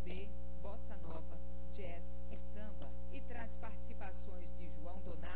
MPB, bossa nova, jazz e samba, e traz participações de João Donato